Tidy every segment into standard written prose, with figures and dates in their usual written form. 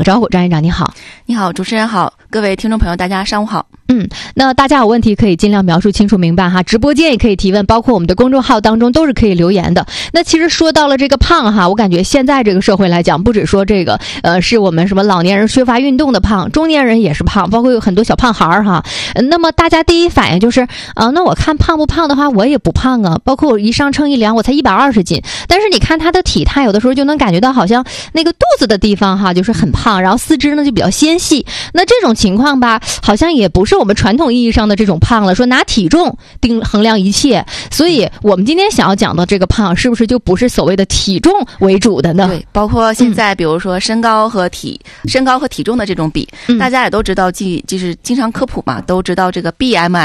个招呼。张院长你好。 你好，主持人好，各位听众朋友大家上午好。 那大家有问题可以尽量描述清楚明白哈，直播间也可以提问，包括我们的公众号当中都是可以留言的。那其实说到了这个胖哈，我感觉现在这个社会来讲，不只说这个是我们什么老年人缺乏运动的胖，中年人也是胖，包括有很多小胖孩儿哈。那么大家第一反应就是那我看胖不胖的话，我也不胖啊，包括我一上称一量我才120斤，但是你看他的体态有的时候就能感觉到好像那个肚子的地方哈就是很胖，然后四肢呢就比较纤细。那这种情况吧，好像也不是我们传统意义上的这种胖了，说拿体重衡量一切。所以我们今天想要讲的这个胖，是不是就不是所谓的体重为主的呢？ 对，包括现在比如说身高和体重的这种比，大家也都知道，就是经常科普嘛，都知道这个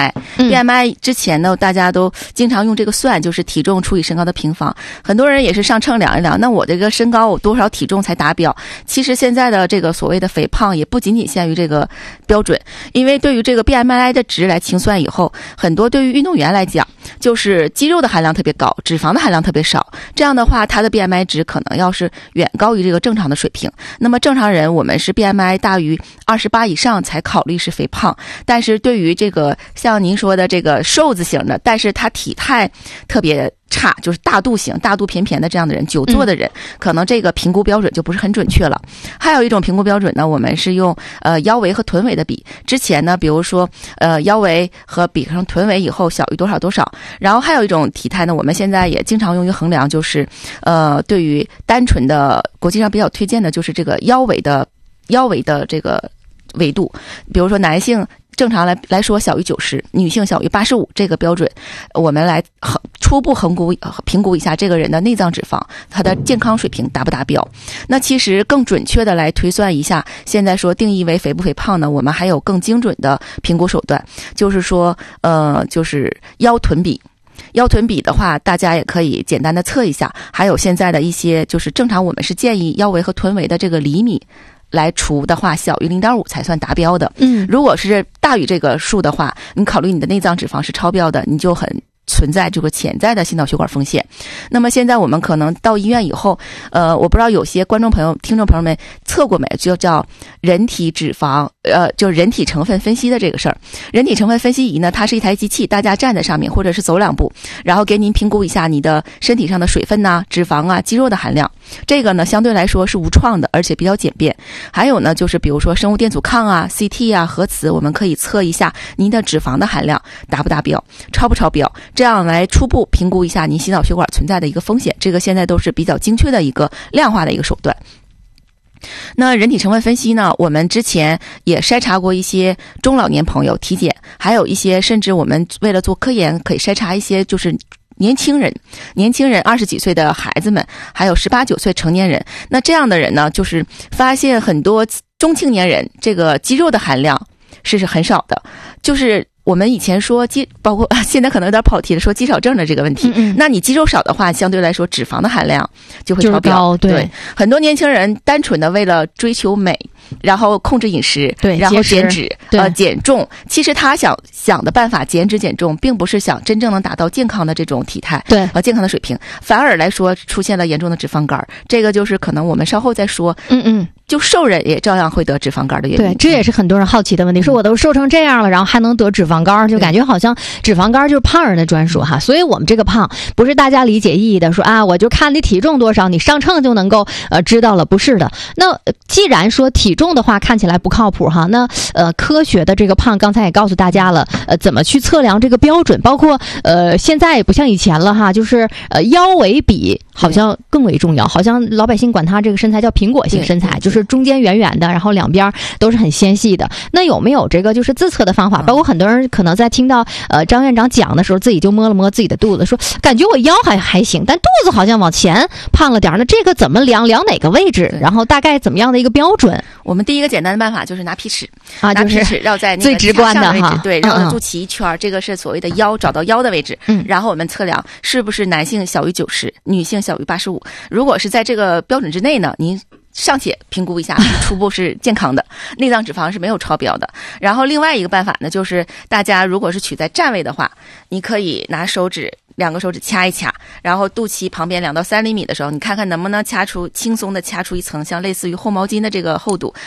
BMI 之前呢，大家都经常用这个算，就是体重除以身高的平方。很多人也是上秤量一量，那我这个身高我多少体重才达标？其实现在的这个所谓的肥胖也不仅仅限于这个标准，因为对于这个 BMI 的值来清算以后，很多对于运动员来讲，就是肌肉的含量特别高，脂肪的含量特别少，这样的话他的 BMI 值可能要是远高于这个正常的水平。那么正常人我们是 BMI 大于28以上才考虑是肥胖，但是对于这个像您说的这个瘦子型的，但是他体态特别差，就是大肚型大肚偏偏的这样的人，久坐的人，可能这个评估标准就不是很准确了。还有一种评估标准呢，我们是用腰围和臀围的比。之前呢比如说腰围和比上臀围以后小于多少多少。然后还有一种体态呢，我们现在也经常用于衡量，就是对于单纯的国际上比较推荐的就是这个腰围的这个维度。比如说男性正常来说小于90，女性小于85，这个标准我们来初步评估一下这个人的内脏脂肪，他的健康水平达不达标。那其实更准确的来推算一下，现在说定义为肥不肥胖呢，我们还有更精准的评估手段，就是说就是腰臀比的话，大家也可以简单的测一下。还有现在的一些就是正常我们是建议腰围和臀围的这个厘米来除的话，小于 0.5 才算达标的。如果是大于这个数的话，你考虑你的内脏脂肪是超标的，你就很存在这个潜在的心脑血管风险。那么现在我们可能到医院以后，我不知道有些听众朋友们测过没，就叫人体脂肪，就是人体成分分析的这个事儿。人体成分分析仪呢，它是一台机器，大家站在上面或者是走2步，然后给您评估一下你的身体上的水分啊、脂肪啊、肌肉的含量。这个呢相对来说是无创的，而且比较简便。还有呢就是比如说生物电阻抗啊、CT 啊、核磁，我们可以测一下您的脂肪的含量达不达标、超不超标，这样来初步评估一下您心脑血管存在的一个风险。这个现在都是比较精确的一个量化的一个手段。那人体成分分析呢，我们之前也筛查过一些中老年朋友体检，还有一些甚至我们为了做科研可以筛查一些就是年轻人20几岁的孩子们，还有18、19岁成年人。那这样的人呢，就是发现很多中青年人这个肌肉的含量是很少的，就是我们以前说包括现在可能有点跑题了，说肌少症的这个问题。那你肌肉少的话，相对来说脂肪的含量就会超标。对，很多年轻人单纯的为了追求美，然后控制饮食， 对， 然后减脂减重，其实他想的办法减脂减重，并不是想真正能达到健康的这种体态， 对， 健康的水平，反而来说出现了严重的脂肪肝。这个就是可能我们稍后再说。就瘦人也照样会得脂肪肝的原因。 对，这也是很多人好奇的问题，说我都瘦成这样了，然后还能得脂肪肝，就感觉好像脂肪肝就是胖人的专属哈。所以我们这个胖不是大家理解意义的说啊，我就看你体重多少，你上秤就能够知道了，不是的。那既然说体重的话看起来不靠谱哈，那科学的这个胖刚才也告诉大家了，怎么去测量这个标准，包括现在也不像以前了哈，就是腰围比好像更为重要，好像老百姓管他这个身材叫苹果型身材，就是中间圆圆的，然后两边都是很纤细的。那有没有这个就是自测的方法？包括很多人可能在听到张院长讲的时候，自己就摸了摸自己的肚子，说感觉我腰还行，但肚子好像往前胖了点。那这个怎么量哪个位置？然后大概怎么样的一个标准？ 我们第一个简单的办法就是拿皮尺啊， 拿皮尺绕在那个最直观的哈， 对，绕着肚脐一圈，这个是所谓的腰，找到腰的位置。然后我们测量是不是男性小于90，女性小于85。如果是在这个标准之内呢，您尚且评估一下，初步是健康的，内脏脂肪是没有超标的。然后另外一个办法呢，就是大家如果是取在站位的话，你可以拿2个手指掐一掐，然后肚脐旁边2到3厘米的时候，你看看能不能轻松的掐出一层像类似于厚毛巾的这个厚度，